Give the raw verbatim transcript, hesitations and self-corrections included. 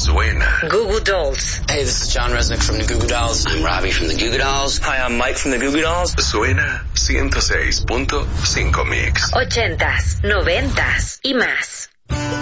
Suena. Goo Goo Dolls. Hey, this is John Resnick from the Goo Goo Dolls. I'm Robbie from the Goo Goo Dolls. Hi, I'm Mike from the Goo Goo Dolls. Suena ciento seis punto cinco Mix. Ochentas, noventas y más.